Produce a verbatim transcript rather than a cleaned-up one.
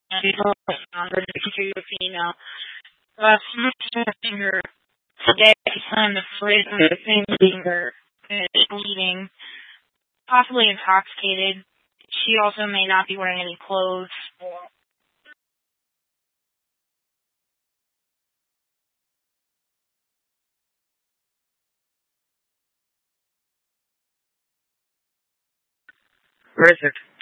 She's on her to a female. Uh, smashing her today on the fridge and the thing being her bleeding, possibly intoxicated. She also may not be wearing any clothes. Richard.